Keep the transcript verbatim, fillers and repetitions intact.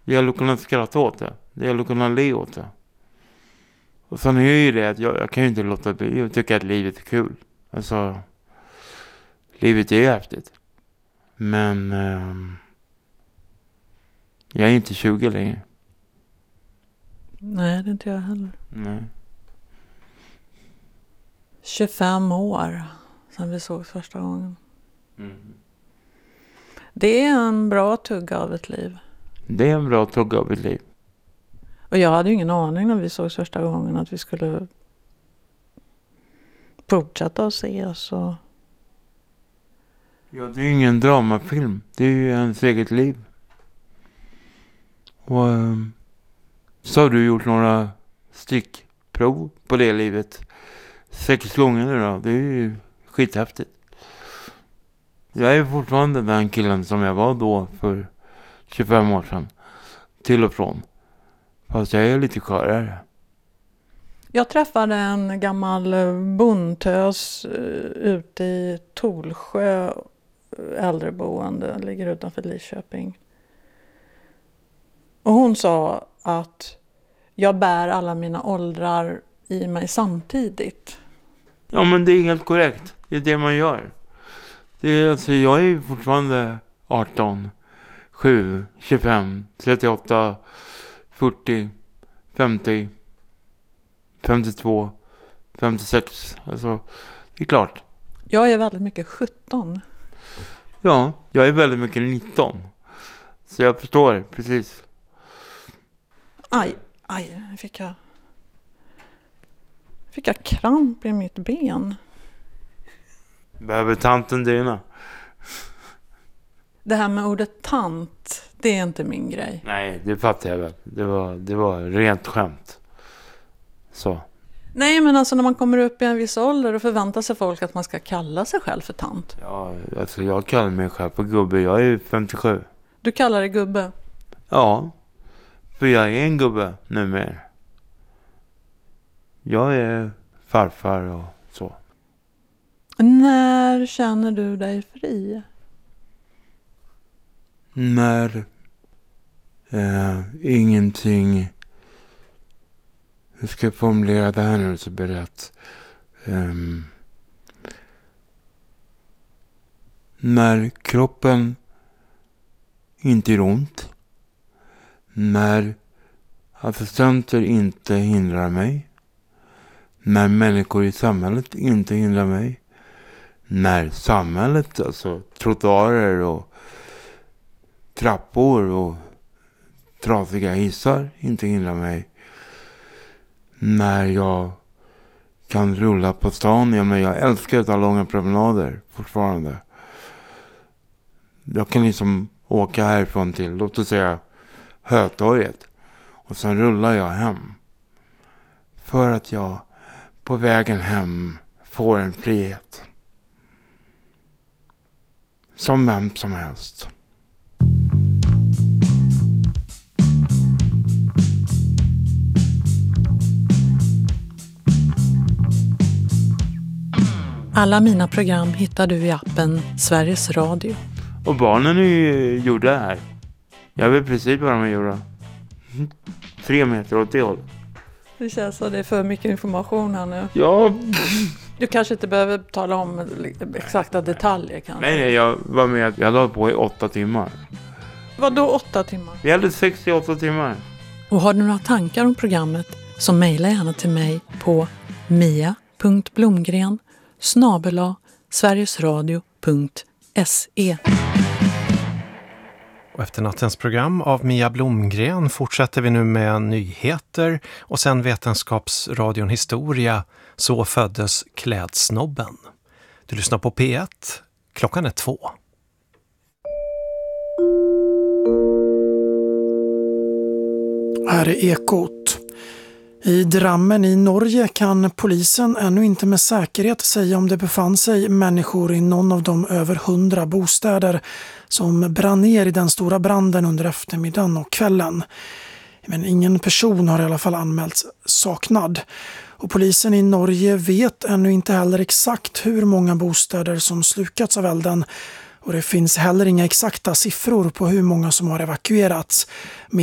Det gäller att kunna skratta åt det. Det gäller att kunna le åt det. Och sen är ju det att jag, jag kan ju inte låta bli att tycka att livet är kul. Alltså, livet är häftigt. Men eh, jag är inte tjugo längre. Nej, det är inte jag heller. Nej. tjugofem år sedan vi såg första gången. Mm. Det är en bra tugga av ett liv. Det är en bra tugga av ett liv. Och jag hade ju ingen aning när vi såg första gången att vi skulle fortsätta att se oss. Och... Ja, det är ju ingen dramafilm. Det är ju ens eget liv. Och um, så har du gjort några stickprov på det livet. Sex gånger nu då. Det är ju skithäftigt. Jag är fortfarande den killen som jag var då för tjugofem år sedan. Till och från. Fast jag är lite skörare. Jag träffade en gammal bondtös ute i Tolsjö äldreboende. Ligger utanför Lidköping. Och hon sa att jag bär alla mina åldrar i mig samtidigt. Ja, men det är helt korrekt. Det är det man gör. Det är, alltså, jag är ju fortfarande arton, sju, tjugofem, trettioåtta, fyrtio, femtio, femtiotvå, femtiosex. Alltså, det är klart. Jag är väldigt mycket sjutton. Ja, jag är väldigt mycket nitton. Så jag förstår precis. Aj, aj, fick jag... Fick jag kramp i mitt ben. Behöver tanten dina? Det här med ordet tant, det är inte min grej. Nej, det fattar jag väl. Det var, det var rent skämt. Så. Nej, men alltså när man kommer upp i en viss ålder och förväntar sig folk att man ska kalla sig själv för tant. Ja, alltså jag kallar mig själv för gubbe. Jag är femtiosju. Du kallar dig gubbe? Ja, för jag är en gubbe numera. Jag är farfar och så. När känner du dig fri? När eh, ingenting... Hur ska jag formulera det här nu så berätt? Um, när kroppen inte är ont. När assistenter inte hindrar mig. När människor i samhället inte hindrar mig. När samhället, alltså trottoarer och trappor och trasiga hissar inte hindrar mig. När jag kan rulla på stan. Ja, men jag älskar att ha långa promenader fortfarande. Jag kan liksom åka härifrån till, låt oss säga, Hötorget. Och sen rullar jag hem. För att jag på vägen hem får en frihet. Som vem som helst. Alla mina program hittar du i appen Sveriges Radio. Och barnen är ju gjorda här. Jag vet precis vad de är gjorda. Tre meter åt det håll. Det känns som det är för mycket information här nu. Ja. Du kanske inte behöver tala om exakta detaljer kanske. Nej, nej, jag var med. Jag hade på i åtta timmar. Vad då åtta timmar? Vi hade sextioåtta timmar. Och har du några tankar om programmet så mejla gärna till mig på mia punkt blomgren snabel-a sverigesradio punkt se. Och efter nattens program av Mia Blomgren fortsätter vi nu med nyheter och sen Vetenskapsradion Historia. Så föddes Klädsnobben. Du lyssnar på P ett. Klockan är två. Här är Ekot. I Drammen i Norge kan polisen ännu inte med säkerhet säga om det befann sig människor i någon av de över hundra bostäder som brann ner i den stora branden under eftermiddagen och kvällen. Men ingen person har i alla fall anmälts saknad. Och polisen i Norge vet ännu inte heller exakt hur många bostäder som slukats av elden. Och det finns heller inga exakta siffror på hur många som har evakuerats.